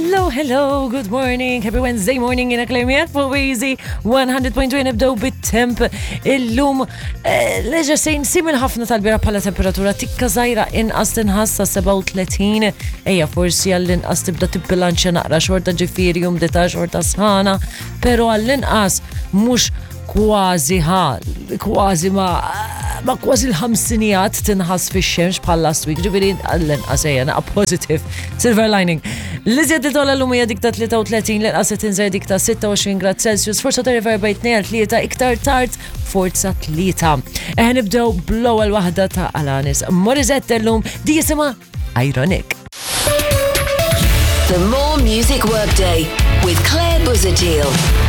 Hello, good morning, happy Wednesday morning in Aklemijat fuq Easy 100.2 nibdew bit-temp illum leġa sejn simil ħafna tal-bira bħala temperatura tikka żgħira inqas tinħassa 37 ejja forsi għall-inqas tibda tibbilanċja naqra xorta ġifieri umdita xorta sħana, però għall-inqas mhux kważi ma kważi l-ħamsinijat tinħass fix-xemx bħal last week, ġifieri għall-inqas ejja naqa' positive silver lining. L-iżjed li tolla l-lum hija dik ta' 33 l-inqas se tinżel dik ta' 26 grad Celsius, forsa tirriverba 2-3 iktar tard forza 3. Nibdew bl-ewwel waħda ta' Alanis Morissette llum di jisimha Ironic. The More Music Workday with Claire Buzzardil.